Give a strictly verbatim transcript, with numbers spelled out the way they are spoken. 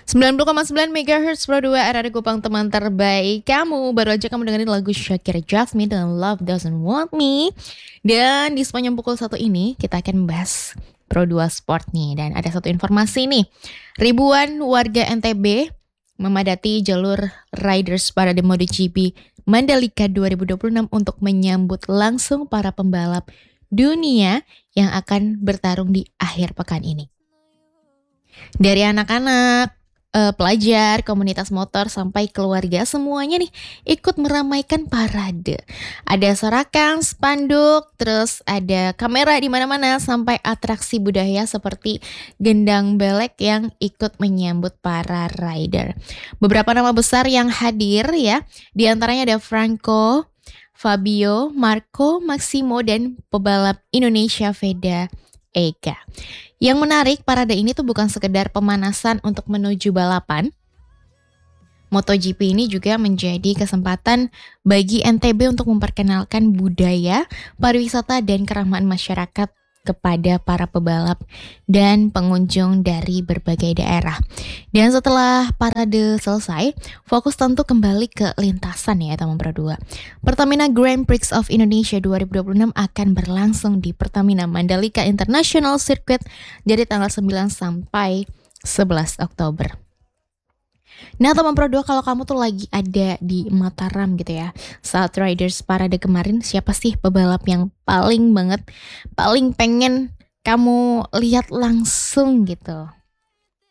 sembilan puluh koma sembilan megahertz Pro dua R R Kupang, teman terbaik kamu. Baru aja kamu dengerin lagu Shakira Jasmine dengan Love Doesn't Want Me. Dan di sepanjang pukul satu ini kita akan membahas Pro dua Sport nih. Dan ada satu informasi nih. Ribuan warga N T B memadati jalur Riders Parade MotoGP Mandalika dua ribu dua puluh enam untuk menyambut langsung para pembalap dunia yang akan bertarung di akhir pekan ini. Dari anak-anak, eh, pelajar, komunitas motor, sampai keluarga, semuanya nih ikut meramaikan parade. Ada sorakan, spanduk, terus ada kamera di mana-mana, sampai atraksi budaya seperti gendang belek yang ikut menyambut para rider. Beberapa nama besar yang hadir ya, di antaranya ada Franco, Fabio, Marco, Maximo, dan pebalap Indonesia Veda Eka. Yang menarik, parade ini tuh bukan sekedar pemanasan untuk menuju balapan. MotoGP ini juga menjadi kesempatan bagi N T B untuk memperkenalkan budaya, pariwisata, dan keramahan masyarakat kepada para pebalap dan pengunjung dari berbagai daerah. Dan setelah parade selesai, fokus tentu kembali ke lintasan ya teman Pro dua. Pertamina Grand Prix of Indonesia dua ribu dua puluh enam akan berlangsung di Pertamina Mandalika International Circuit dari tanggal sembilan sampai sebelas Oktober. Nah teman Pro dua, kalau kamu tuh lagi ada di Mataram gitu ya saat Riders Parade kemarin, siapa sih pebalap yang paling banget, paling pengen kamu lihat langsung gitu?